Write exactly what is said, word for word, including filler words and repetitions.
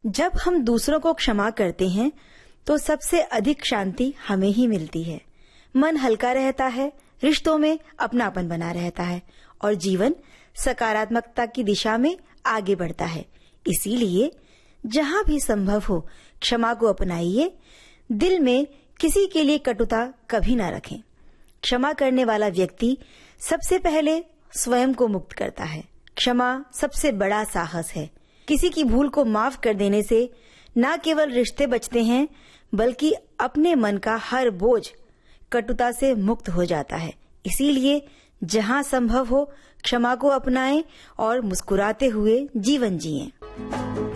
जब हम दूसरों को क्षमा करते हैं तो सबसे अधिक शांति हमें ही मिलती है। मन हल्का रहता है, रिश्तों में अपनापन बना रहता है और जीवन सकारात्मकता की दिशा में आगे बढ़ता है। इसीलिए जहाँ भी संभव हो क्षमा को अपनाइए। दिल में किसी के लिए कटुता कभी न रखें। क्षमा करने वाला व्यक्ति सबसे पहले स्वयं को मुक्त करता है। क्षमा सबसे बड़ा साहस है। किसी की भूल को माफ कर देने से न केवल रिश्ते बचते हैं बल्कि अपने मन का हर बोझ कटुता से मुक्त हो जाता है। इसीलिए जहाँ संभव हो क्षमा को अपनाएं और मुस्कुराते हुए जीवन जिएं।